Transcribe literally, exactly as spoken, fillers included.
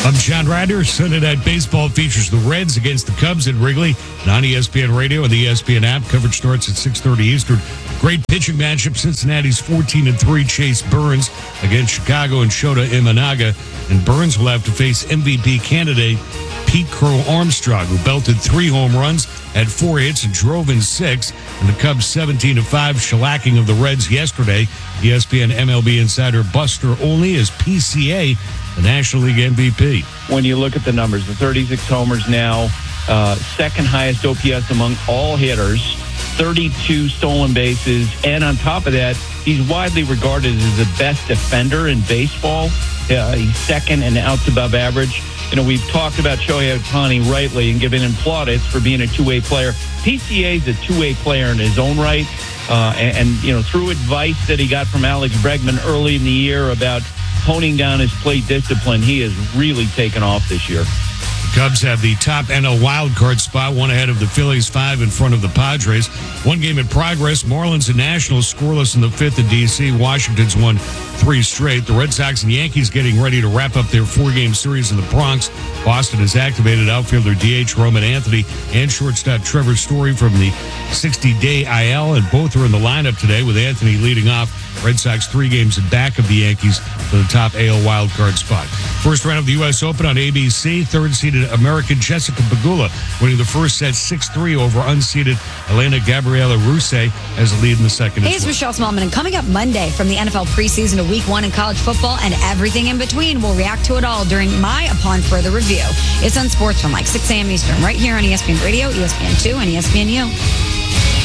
I'm John Ryder. Sunday Night Baseball features the Reds against the Cubs at Wrigley and on E S P N Radio and the E S P N app. Coverage starts at six thirty Eastern. Great pitching matchup. Cincinnati's fourteen and three Chase Burns against Chicago and Shota Imanaga. And Burns will have to face M V P candidate Pete Crow Armstrong, who belted three home runs, had four hits, and drove in six. And the Cubs seventeen to five shellacking of the Reds yesterday. E S P N M L B insider Buster Olney is P C A, the National League M V P. When you look at the numbers, the thirty-six homers now, uh, second highest O P S among all hitters, thirty-two stolen bases, and on top of that, he's widely regarded as the best defender in baseball. Uh, he's second in outs above average. You know, we've talked about Shohei Ohtani rightly and given him plaudits for being a two-way player. P C A is a two-way player in his own right. Uh, and, and, you know, through advice that he got from Alex Bregman early in the year about honing down his plate discipline, he has really taken off this year. The Cubs have the top N L wildcard spot, one ahead of the Phillies, five in front of the Padres. One game in progress. Marlins and Nationals scoreless in the fifth in D C. Washington's won three straight. The Red Sox and Yankees getting ready to wrap up their four-game series in the Bronx. Boston has activated outfielder D H Roman Anthony and shortstop Trevor Story from the sixty-day I L, and both are in the lineup today with Anthony leading off. Red Sox three games in back of the Yankees for the top A L wildcard spot. First round of the U S Open on A B C. Third-seeded American Jessica Pegula winning the first set six three over unseeded Elena Gabriela Ruse as a lead in the second. Hey, it's Michelle Smallman, and coming up Monday from the N F L preseason to week one in college football and everything in between, we'll react to it all during my Upon Further Review. It's on Sports from like six a.m. Eastern, right here on E S P N Radio, E S P N two, and E S P N U.